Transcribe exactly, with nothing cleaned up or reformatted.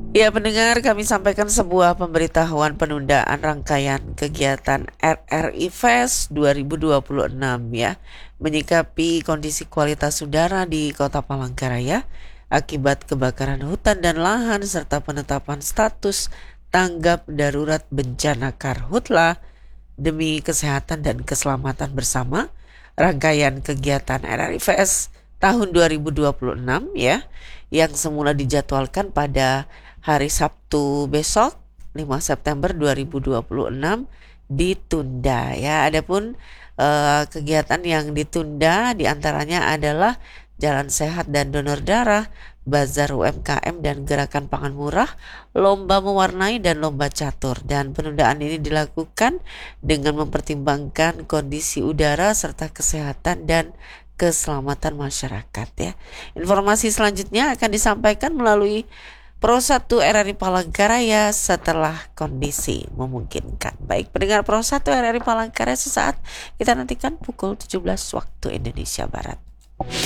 Ya, pendengar, kami sampaikan sebuah pemberitahuan penundaan rangkaian kegiatan R R I Fest dua ribu dua puluh enam ya, menyikapi kondisi kualitas udara di Kota Palangkaraya akibat kebakaran hutan dan lahan serta penetapan status tanggap darurat bencana karhutla demi kesehatan dan keselamatan bersama. Rangkaian kegiatan R R I Fest tahun dua ribu dua puluh enam ya, yang semula dijadwalkan pada hari Sabtu besok lima September dua ribu dua puluh enam ditunda ya. Adapun eh, kegiatan yang ditunda diantaranya adalah Jalan Sehat dan Donor Darah, Bazar U M K M dan Gerakan Pangan Murah, Lomba Mewarnai dan Lomba Catur. Dan penundaan ini dilakukan dengan mempertimbangkan kondisi udara serta kesehatan dan keselamatan masyarakat ya. Informasi selanjutnya akan disampaikan melalui Pro satu R R I Palangkaraya setelah kondisi memungkinkan. Baik, pendengar Pro satu R R I Palangkaraya, sesaat kita nantikan pukul tujuh belas waktu Indonesia Barat.